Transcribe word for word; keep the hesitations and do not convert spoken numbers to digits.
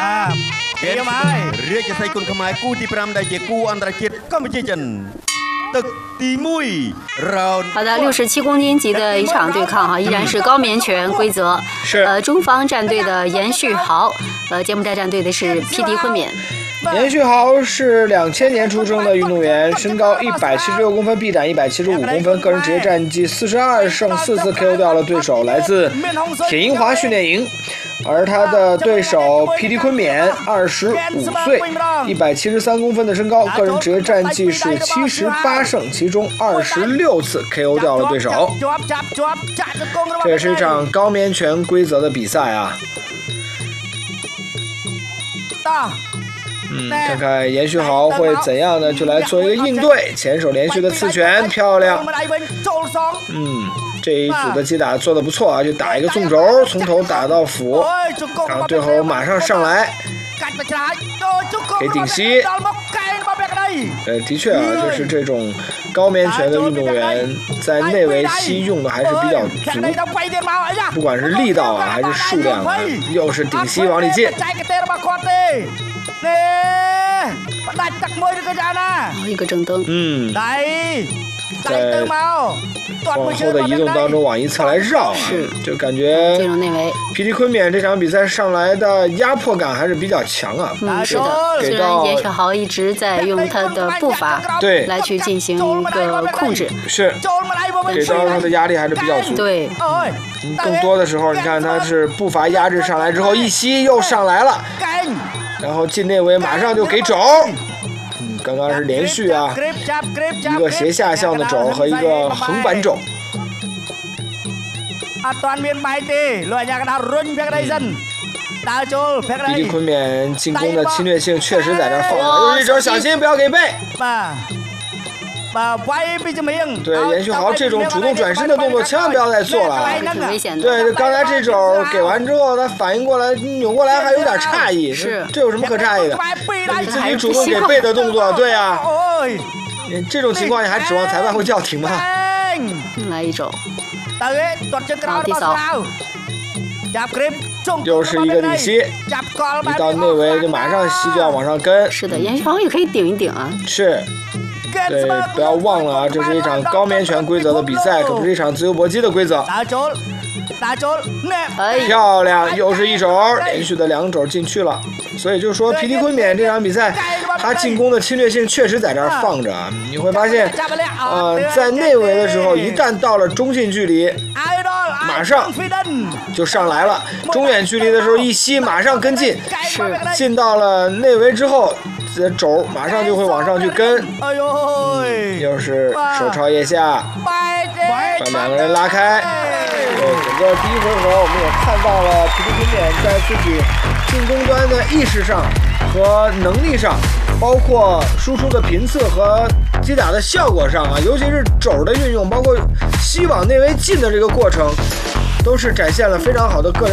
เรียกจะใส่คนขมายกู้ที่พรำได้เจกู้อันตรจิตก็ไม่ใช่จันตึกตีมุยเรา好的，六十七公斤级的一场对抗哈，依然是高棉拳规则。 是呃，中方战队的严旭豪，呃，柬埔寨战队的是匹敌昆冕。 严旭豪是两千年出生的运动员，身高一百七十六公分，臂展一百七十五公分，个人职业战绩四十二胜四次 K O 掉了对手，来自铁银华训练营。而他的对手匹敌昆冕，二十五岁，一百七十三公分的身高，个人职业战绩是七十八胜，其中二十六次 K O 掉了对手。这也是一场高棉拳规则的比赛啊。嗯，看看严旭豪会怎样的就来做一个应对，前手连续的刺拳，漂亮。嗯，这一组的击打做得不错啊，就打一个纵轴，从头打到腹，然后对后马上上来，给顶膝。呃，的确啊，就是这种高棉拳的运动员，在内围膝用的还是比较足，不管是力道啊还是数量啊，又是顶膝往里进。 一个正蹬， 嗯，在往后的移动当中往一侧来绕啊， 是就感觉进入内围。 匹敌昆冕这场比赛上来的压迫感还是比较强啊。 嗯，是的，虽然严旭豪一直在用他的步伐对来去进行一个控制， 是给到他的压力还是比较足。 对， 嗯，更多的时候你看他是步伐压制上来之后一吸又上来了，然后进内围马上就给肘。嗯，刚刚是连续啊，一个斜下向的肘和一个横板肘。匹敌昆冕进攻的侵略性确实在这放了，又一肘，小心不要给背。对，严旭豪这种主动转身的动作千万不要再做了， 挺危险的。 对，刚才这肘给完之后，他反应过来扭过来还有点诧异， 是这有什么可诧异的？你自己主动给背的动作，对呀、啊，这种情况你还指望裁判会叫停吗？ 来一肘，好，低扫。 又是一个顶膝，一到内围就马上膝就要往上跟。 是的，严旭豪也可以顶一顶啊。 是。对，不要忘了啊，这是一场高棉拳规则的比赛，可不是一场自由搏击的规则。漂亮，又是一肘，连续的两肘进去了。所以就是说，匹敌昆冕这场比赛，他进攻的侵略性确实在这儿放着。你会发现，呃，在内围的时候，一旦到了中近距离，马上就上来了；中远距离的时候一吸，马上跟进。 是。 进到了内围之后，肘马上就会往上去跟。嗯，又是手朝腋下，把两个人拉开。对，整个第一回合我们也看到了匹敌昆冕在自己进攻端的意识上和能力上，包括输出的频次和击打的效果上啊，尤其是肘的运用，包括吸往内围进的这个过程，都是展现了非常好的个人